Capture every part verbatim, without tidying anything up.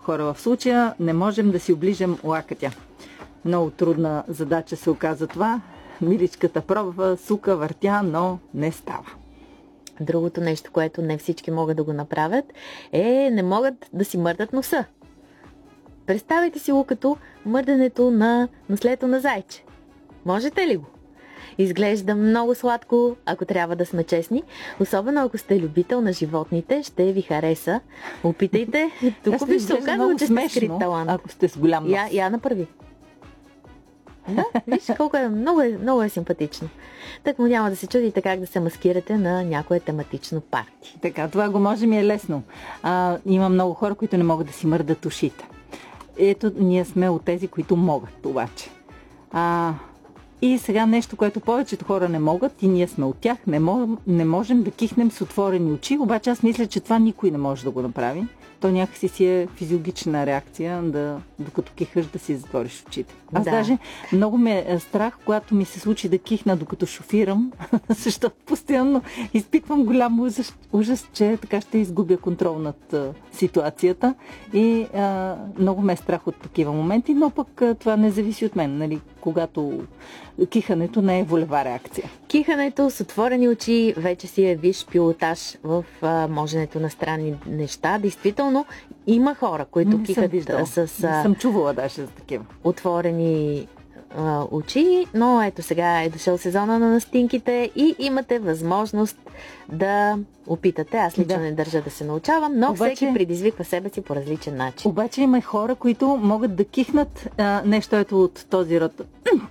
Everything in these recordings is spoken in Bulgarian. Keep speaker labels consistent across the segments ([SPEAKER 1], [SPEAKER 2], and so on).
[SPEAKER 1] хора в случая. Не можем да си оближем лакътя. Много трудна задача се оказа това. Миличката пробва, сука, въртя, но не става.
[SPEAKER 2] Другото нещо, което не всички могат да го направят, е не могат да си мърдат носа. Представете си го като мърдането на наслето на зайче. Можете ли го? Изглежда много сладко, ако трябва да сме честни. Особено ако сте любител на животните, ще ви хареса. Опитайте. Тук ви ще оказва, че сте скрит талант.
[SPEAKER 1] Ако сте с голям нос.
[SPEAKER 2] Я, я направи. Да, виж колко е много, е, много е симпатично. Так му няма да се чудите как да се маскирате на някое тематично парти.
[SPEAKER 1] Така, това го може ми е лесно. А, има много хора, които не могат да си мърдат ушите. Ето, ние сме от тези, които могат, обаче. А, и сега нещо, което повечето хора не могат, и ние сме от тях, не, мог, не можем да кихнем с отворени очи, обаче аз мисля, че това никой не може да го направи. То някакси си е физиологична реакция, да, докато кихаш да си затвориш очите. Аз
[SPEAKER 2] да.
[SPEAKER 1] даже много ме е страх, когато ми се случи да кихна докато шофирам, защото постоянно изпитвам голям ужас, ужас, че така ще изгубя контрол над а, ситуацията и а, много ме е страх от такива моменти, но пък а, това не зависи от мен, нали, когато кихането не е волева реакция.
[SPEAKER 2] Кихането с отворени очи вече си е висш пилотаж в а, моженето на странни неща. Действително има хора, които
[SPEAKER 1] не
[SPEAKER 2] кихат
[SPEAKER 1] съм
[SPEAKER 2] с... А,
[SPEAKER 1] не съм чувала даже за такива.
[SPEAKER 2] Отворени а, очи, но ето сега е дошъл сезона на настинките и имате възможност да опитате. Аз лично да. не държа да се научавам, но обаче, всеки предизвиква себе си по различен начин.
[SPEAKER 1] Обаче има хора, които могат да кихнат а, нещо ето от този род.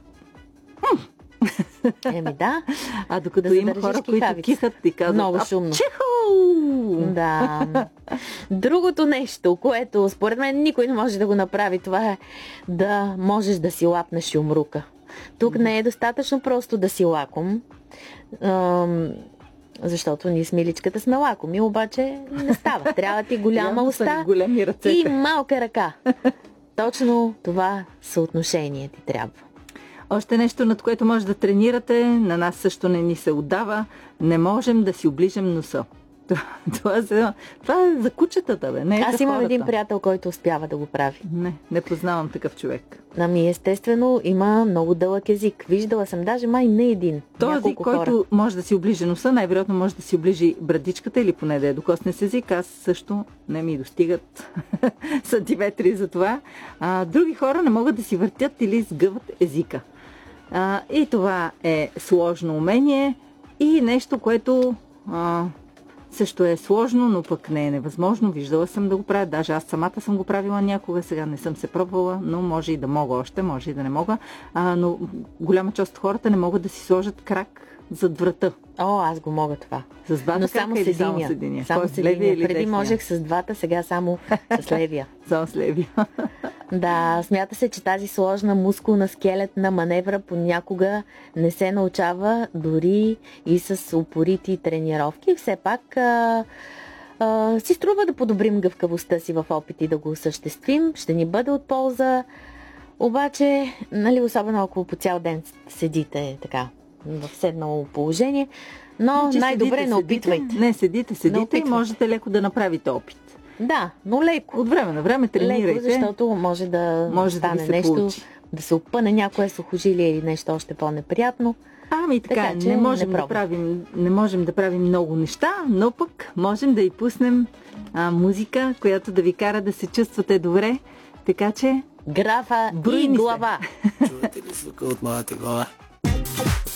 [SPEAKER 2] Еми да.
[SPEAKER 1] А докато
[SPEAKER 2] да
[SPEAKER 1] има хора, които
[SPEAKER 2] кихавица.
[SPEAKER 1] кихат и казват
[SPEAKER 2] много шумно.
[SPEAKER 1] Чихо!
[SPEAKER 2] Да. Другото нещо, което според мен никой не може да го направи, това е да можеш да си лапнеш юмрука. Тук не е достатъчно просто да си лаком, ам, защото ние с миличката сме лакоми, обаче не става. Трябва ти голяма уста и малка ръка. Точно това съотношение ти трябва.
[SPEAKER 1] Още нещо, над което може да тренирате, на нас също не ни се отдава, не можем да си оближем носа. Това, това, това е за кучетата, бе, не е
[SPEAKER 2] Аз
[SPEAKER 1] за
[SPEAKER 2] имам
[SPEAKER 1] хората.
[SPEAKER 2] един приятел, който успява да го прави.
[SPEAKER 1] Не, не познавам такъв човек.
[SPEAKER 2] Ами естествено има много дълъг език. Виждала съм даже май не един.
[SPEAKER 1] Този, който
[SPEAKER 2] хора.
[SPEAKER 1] може да си оближи носа, най-вероятно може да си оближи брадичката или поне да я докосне с език. Аз също не ми достигат сантиметри за това. А, други хора не могат да си въртят или сгъват езика. А, и това е сложно умение и нещо, което а, също е сложно, но пък не е невъзможно. Виждала съм да го правя. Даже аз самата съм го правила някога. Сега не съм се пробвала, но може и да мога още, може и да не мога. А, но голяма част от хората не могат да си сложат крак зад врата.
[SPEAKER 2] О, аз го мога това.
[SPEAKER 1] С двата
[SPEAKER 2] но
[SPEAKER 1] крака
[SPEAKER 2] само
[SPEAKER 1] или
[SPEAKER 2] с
[SPEAKER 1] само с единия?
[SPEAKER 2] Само с единия. Преди десния? Можех с двата, сега само с левия.
[SPEAKER 1] Само с левия.
[SPEAKER 2] Да, смята се, че тази сложна мускулна скелетна маневра понякога не се научава дори и с упорити тренировки. Все пак а, а, си струва да подобрим гъвкавостта си в опити да го осъществим. Ще ни бъде от полза. Обаче, нали, особено ако по цял ден седите така в седнало положение, но значи, най-добре седите, не опитвайте.
[SPEAKER 1] Седите, не, седите, седите и можете леко да направите опит.
[SPEAKER 2] Да, но леко.
[SPEAKER 1] От време на време тренирайте.
[SPEAKER 2] Леко, защото може да
[SPEAKER 1] може
[SPEAKER 2] стане
[SPEAKER 1] да
[SPEAKER 2] нещо,
[SPEAKER 1] получи.
[SPEAKER 2] Да се опъне някое сухожилие или нещо още по-неприятно.
[SPEAKER 1] Ами така, така не, можем не, да правим, не можем да правим много неща, но пък можем да и пуснем а, музика, която да ви кара да се чувствате добре. Така че...
[SPEAKER 2] Графа и глава.
[SPEAKER 3] Чувате ли звука от моята глава?